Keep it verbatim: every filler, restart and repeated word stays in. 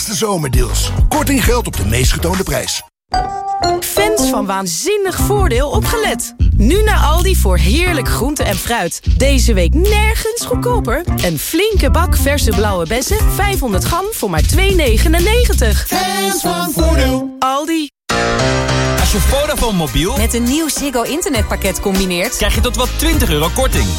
De zomerdeals. Korting geldt op de meest getoonde prijs. Fans van Waanzinnig Voordeel opgelet. Nu naar Aldi voor heerlijk groente en fruit. Deze week nergens goedkoper. Een flinke bak verse blauwe bessen, vijfhonderd gram voor maar twee negenennegentig. Fans van Voordeel. Aldi. Als je Vodafone mobiel met een nieuw Ziggo internetpakket combineert, krijg je tot wel twintig euro korting.